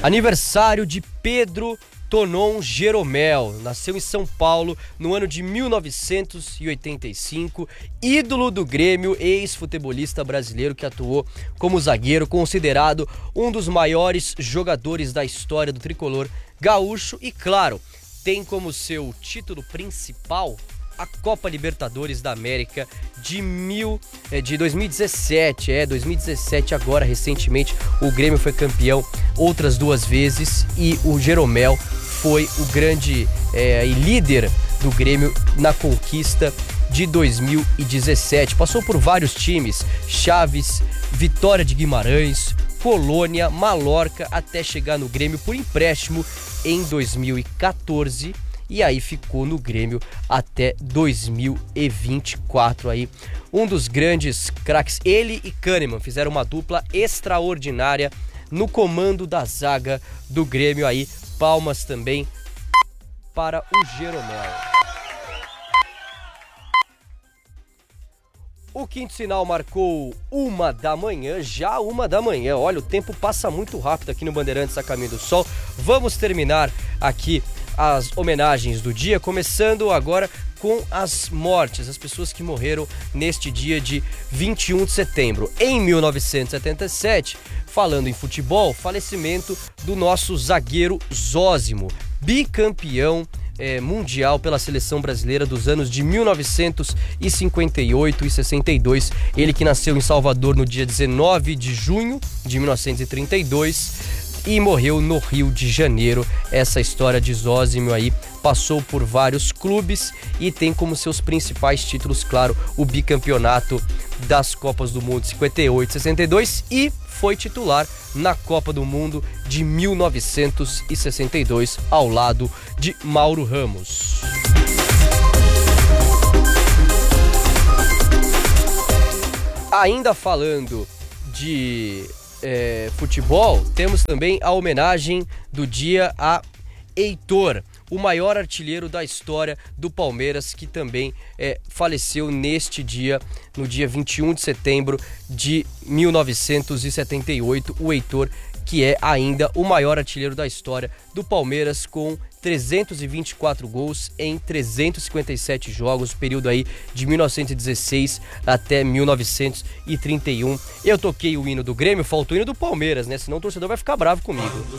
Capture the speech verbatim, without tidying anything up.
Aniversário de Pedro Tonon Jeromel, nasceu em São Paulo no ano de mil novecentos e oitenta e cinco, ídolo do Grêmio, ex-futebolista brasileiro que atuou como zagueiro, considerado um dos maiores jogadores da história do tricolor gaúcho e, claro, tem como seu título principal a Copa Libertadores da América de, mil, de dois mil e dezessete, é, dois mil e dezessete agora, recentemente, o Grêmio foi campeão outras duas vezes e o Jeromel foi o grande é, líder do Grêmio na conquista de dois mil e dezessete. Passou por vários times, Chaves, Vitória de Guimarães, Colônia, Mallorca, até chegar no Grêmio por empréstimo em dois mil e quatorze. E aí ficou no Grêmio até dois mil e vinte e quatro aí. Um dos grandes craques, ele e Kahneman fizeram uma dupla extraordinária no comando da zaga do Grêmio aí. Palmas também para o Jeromel. O quinto sinal marcou uma da manhã, já uma da manhã. Olha, o tempo passa muito rápido aqui no Bandeirantes a Caminho do Sol. Vamos terminar aqui as homenagens do dia, começando agora com as mortes, as pessoas que morreram neste dia de vinte e um de setembro. Em mil novecentos e setenta e sete, falando em futebol, falecimento do nosso zagueiro Zósimo, bicampeão é, mundial pela seleção brasileira dos anos de mil novecentos e cinquenta e oito e sessenta e dois. Ele que nasceu em Salvador no dia dezenove de junho de mil novecentos e trinta e dois e morreu no Rio de Janeiro. Essa história de Zósimo aí passou por vários clubes e tem como seus principais títulos, claro, o bicampeonato das Copas do Mundo de cinquenta e oito e sessenta e dois e foi titular na Copa do Mundo de mil novecentos e sessenta e dois ao lado de Mauro Ramos. Ainda falando de É, futebol, temos também a homenagem do dia a Heitor, o maior artilheiro da história do Palmeiras, que também é, faleceu neste dia, no dia vinte e um de setembro de mil novecentos e setenta e oito. O Heitor, que é ainda o maior artilheiro da história do Palmeiras, com trezentos e vinte e quatro gols em trezentos e cinquenta e sete jogos, período aí de mil novecentos e dezesseis até mil novecentos e trinta e um. Eu toquei o hino do Grêmio, faltou o hino do Palmeiras, né? Senão o torcedor vai ficar bravo comigo.